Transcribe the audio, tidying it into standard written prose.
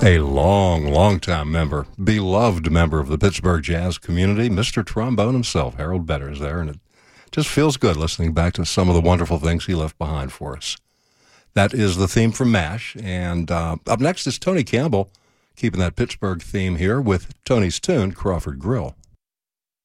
A long time member, beloved member of the Pittsburgh jazz community, Mr. Trombone himself, Harold Better, is there, and it just feels good listening back to some of the wonderful things he left behind for us. That is the theme from MASH, and up next is Tony Campbell, keeping that Pittsburgh theme here with Tony's tune, Crawford Grill.